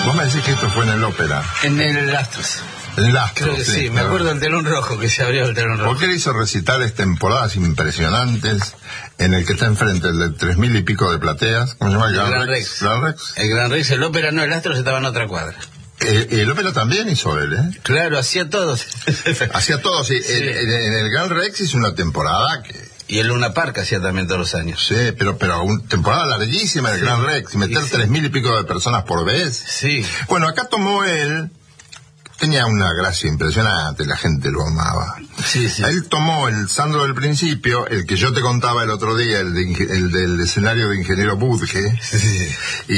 Vos me decís que esto fue en el ópera. En el Astros. El Astros, Creo que sí, me acuerdo del telón rojo, que se abrió el telón rojo. Porque él hizo recitales temporadas impresionantes en el que está enfrente, el de 3.000 y pico de plateas. ¿Cómo se llama? El Gran Rex. Gran Rex. El Gran Rex, el ópera no, el Astros estaba en otra cuadra. El ópera también hizo él, ¿eh? Claro, hacía todos. Hacía todo, sí. Sí. En el Gran Rex hizo una temporada que... Y el Luna Park hacía también todos los años. Sí, pero una temporada larguísima en el Gran Rex, meter 3.000 y pico de personas por vez. Sí. Bueno, acá tomó él, tenía una gracia impresionante, la gente lo amaba. Sí, sí. Él tomó el Sandro del principio, el que yo te contaba el otro día, el del escenario de Ingeniero Budge, Sí.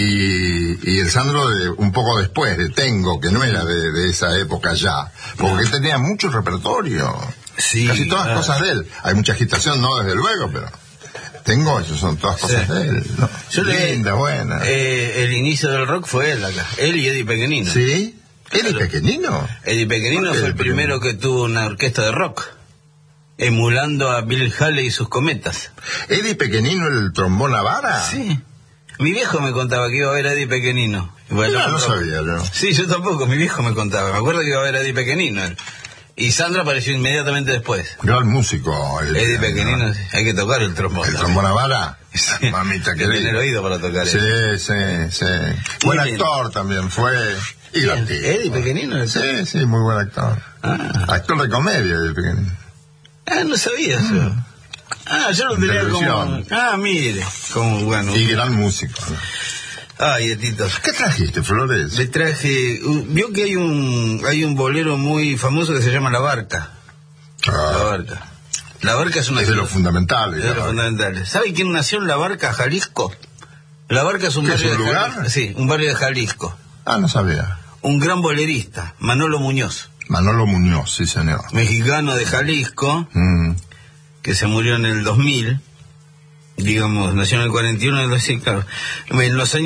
y el Sandro de un poco después, de Tengo, que no era de esa época ya, porque él tenía mucho repertorio. Sí, casi todas cosas de él. Hay mucha agitación, no desde luego, pero Tengo, eso son todas cosas de él, ¿no? Linda, buena. El inicio del rock fue él acá, él y Eddie Pequenino. ¿Sí? ¿Eddie Pequenino? Eddie Pequenino fue el primero que tuvo una orquesta de rock, emulando a Bill Haley y sus Cometas. ¿Eddie Pequenino el trombón a vara? Sí. Mi viejo me contaba que iba a ver a Eddie Pequenino. Bueno, no sabía, ¿no? Sí, yo tampoco, mi viejo me contaba. Me acuerdo que iba a ver a Eddie Pequenino. Y Sandra apareció inmediatamente después. Gran músico. Eddie Pequenino, hay que tocar el trombón. ¿El trombón a vara? Sí. Mamita que tiene el querida. oído para tocar Sí, eso. sí. Buen actor también fue. Y ¿Quién? latino. ¿Eddie Pequenino? Sí, muy buen actor. Actor de comedia, Eddie Pequenino. No sabía eso. Yo lo tenía como... mire. Como bueno. Y gran músico, ¿no? Ay, Tito. ¿Qué trajiste, Flores? Le traje... Vio que hay un bolero muy famoso que se llama La Barca. La Barca. La Barca es una... Es de los fundamentales. Es de los fundamentales. ¿Sabe quién nació en La Barca, Jalisco? La Barca es un barrio de Jalisco. Sí, un barrio de Jalisco. No sabía. Un gran bolerista, Manolo Muñoz. Manolo Muñoz, sí, señor. Mexicano de Jalisco, que se murió en el 2000. Digamos, nació en el 41, claro. En los años